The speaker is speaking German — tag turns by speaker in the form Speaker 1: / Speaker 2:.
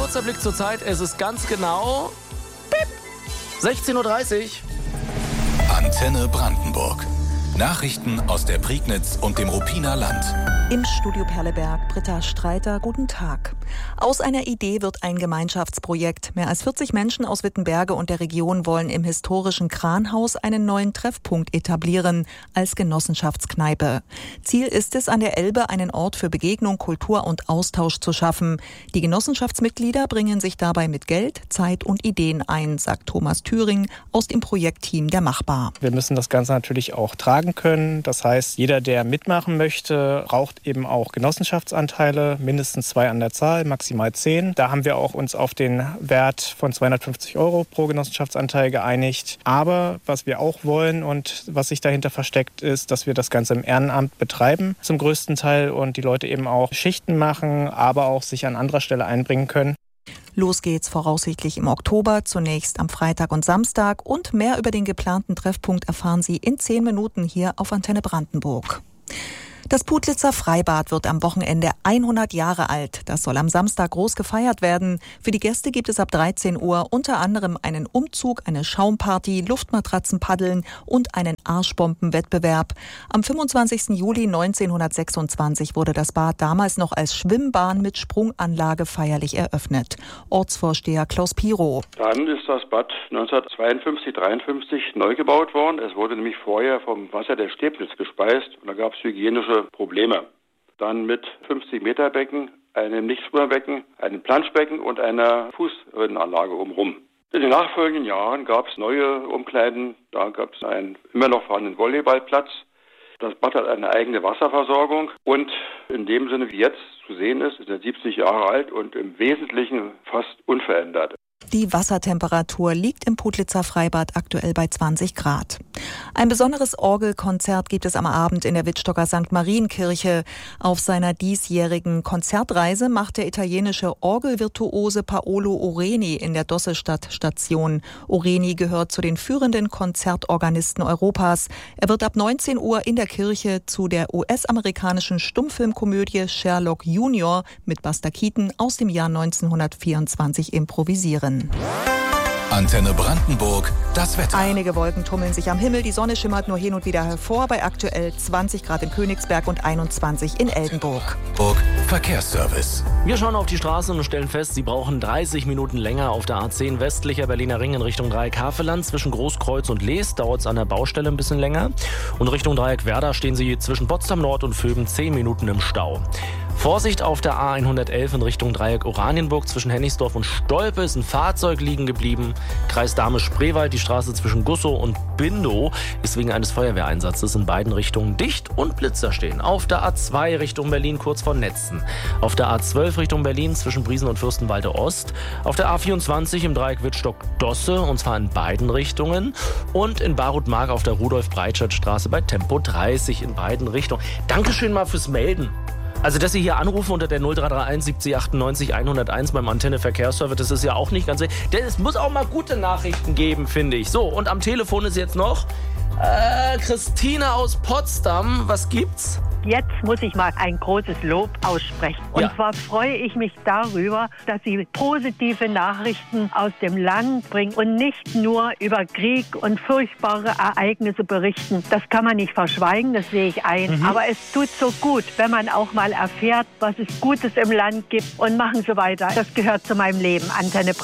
Speaker 1: Kurzer Blick zur Zeit. Es ist ganz genau 16:30 Uhr.
Speaker 2: Antenne Brandenburg. Nachrichten aus der Prignitz und dem Ruppiner Land.
Speaker 3: Im Studio Perleberg, Britta Streiter, guten Tag. Aus einer Idee wird ein Gemeinschaftsprojekt. Mehr als 40 Menschen aus Wittenberge und der Region wollen im historischen Kranhaus einen neuen Treffpunkt etablieren, als Genossenschaftskneipe. Ziel ist es, an der Elbe einen Ort für Begegnung, Kultur und Austausch zu schaffen. Die Genossenschaftsmitglieder bringen sich dabei mit Geld, Zeit und Ideen ein, sagt Thomas Thüring aus dem Projektteam der Machbar.
Speaker 4: Wir müssen das Ganze natürlich auch tragen können. Das heißt, jeder, der mitmachen möchte, braucht eben auch Genossenschaftsanteile, mindestens 2 an der Zahl, maximal 10. Da haben wir auch uns auf den Wert von 250 € pro Genossenschaftsanteil geeinigt. Aber was wir auch wollen und was sich dahinter versteckt, ist, dass wir das Ganze im Ehrenamt betreiben, zum größten Teil, und die Leute eben auch Schichten machen, aber auch sich an anderer Stelle einbringen können.
Speaker 3: Los geht's voraussichtlich im Oktober, zunächst am Freitag und Samstag, und mehr über den geplanten Treffpunkt erfahren Sie in 10 Minuten hier auf Antenne Brandenburg. Das Putlitzer Freibad wird am Wochenende 100 Jahre alt. Das soll am Samstag groß gefeiert werden. Für die Gäste gibt es ab 13 Uhr unter anderem einen Umzug, eine Schaumparty, Luftmatratzenpaddeln und einen Arschbombenwettbewerb. Am 25. Juli 1926 wurde das Bad damals noch als Schwimmbahn mit Sprunganlage feierlich eröffnet. Ortsvorsteher Klaus Pirow.
Speaker 5: Dann ist das Bad 1952/53 neu gebaut worden. Es wurde nämlich vorher vom Wasser der Stebnitz gespeist und da gab es hygienische Probleme. Dann mit 50-Meter-Becken, einem Nichtschwimmerbecken, einem Planschbecken und einer Fußrinnenanlage umrum. In den nachfolgenden Jahren gab es neue Umkleiden. Da gab es einen immer noch vorhandenen Volleyballplatz. Das Bad hat eine eigene Wasserversorgung und in dem Sinne, wie jetzt zu sehen ist, ist er 70 Jahre alt und im Wesentlichen fast unverändert.
Speaker 3: Die Wassertemperatur liegt im Putlitzer Freibad aktuell bei 20 Grad. Ein besonderes Orgelkonzert gibt es am Abend in der Wittstocker St. Marienkirche. Auf seiner diesjährigen Konzertreise macht der italienische Orgelvirtuose Paolo Oreni in der Dossestadt Station. Oreni gehört zu den führenden Konzertorganisten Europas. Er wird ab 19 Uhr in der Kirche zu der US-amerikanischen Stummfilmkomödie Sherlock Junior mit Buster Keaton aus dem Jahr 1924 improvisieren.
Speaker 2: Antenne Brandenburg, das Wetter.
Speaker 3: Einige Wolken tummeln sich am Himmel, die Sonne schimmert nur hin und wieder hervor, bei aktuell 20 Grad in Königsberg und 21 in Eldenburg.
Speaker 2: Verkehrsservice.
Speaker 1: Wir schauen auf die Straße und stellen fest, Sie brauchen 30 Minuten länger auf der A10 westlicher Berliner Ring in Richtung Dreieck Havelland. Zwischen Großkreuz und Lees dauert es an der Baustelle ein bisschen länger. Und Richtung Dreieck Werder stehen Sie zwischen Potsdam Nord und Vöben 10 Minuten im Stau. Vorsicht auf der A111 in Richtung Dreieck Oranienburg. Zwischen Hennigsdorf und Stolpe ist ein Fahrzeug liegen geblieben. Kreis Dahme-Spreewald, die Straße zwischen Gussow und Bindow ist wegen eines Feuerwehreinsatzes in beiden Richtungen dicht und Blitzer stehen. Auf der A2 Richtung Berlin kurz vor Netzen. Auf der A12 Richtung Berlin zwischen Briesen und Fürstenwalde Ost. Auf der A24 im Dreieck Wittstock-Dosse, und zwar in beiden Richtungen. Und in Barut-Mark auf der Rudolf-Breitscheid-Straße bei Tempo 30 in beiden Richtungen. Dankeschön mal fürs Melden. Also, dass Sie hier anrufen unter der 0331 70 98 101 beim Antenne Verkehrsservice, das ist ja auch nicht ganz... Denn es muss auch mal gute Nachrichten geben, finde ich. So, und am Telefon ist jetzt noch Christine aus Potsdam. Was gibt's?
Speaker 6: Jetzt muss ich mal ein großes Lob aussprechen. Und zwar freue ich mich darüber, dass Sie positive Nachrichten aus dem Land bringen und nicht nur über Krieg und furchtbare Ereignisse berichten. Das kann man nicht verschweigen, das sehe ich ein. Aber es tut so gut, wenn man auch mal erfährt, was es Gutes im Land gibt, und machen so weiter. Das gehört zu meinem Leben. Antenne